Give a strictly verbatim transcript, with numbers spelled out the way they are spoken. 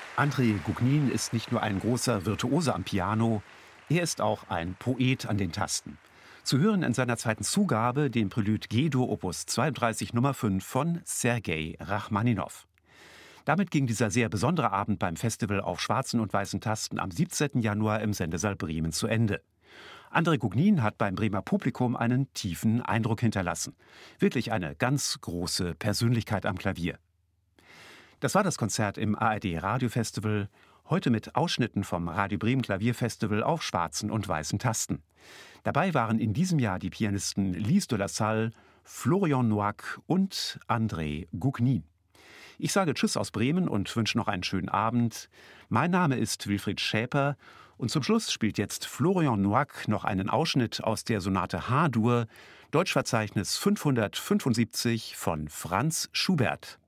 André Gugnin ist nicht nur ein großer Virtuose am Piano, er ist auch ein Poet an den Tasten. Zu hören in seiner zweiten Zugabe, dem Prelude G-Dur Opus zweiunddreißig Nummer fünf von Sergei Rachmaninow. Damit ging dieser sehr besondere Abend beim Festival auf schwarzen und weißen Tasten am siebzehnten Januar im Sendesaal Bremen zu Ende. André Gugnin hat beim Bremer Publikum einen tiefen Eindruck hinterlassen. Wirklich eine ganz große Persönlichkeit am Klavier. Das war das Konzert im A R D Radiofestival, heute mit Ausschnitten vom Radio Bremen Klavierfestival auf schwarzen und weißen Tasten. Dabei waren in diesem Jahr die Pianisten Lise de la Salle, Florian Noack und André Gugnin. Ich sage Tschüss aus Bremen und wünsche noch einen schönen Abend. Mein Name ist Wilfried Schäper und zum Schluss spielt jetzt Florian Noack noch einen Ausschnitt aus der Sonate H-Dur, Deutschverzeichnis fünfhundertfünfundsiebzig von Franz Schubert.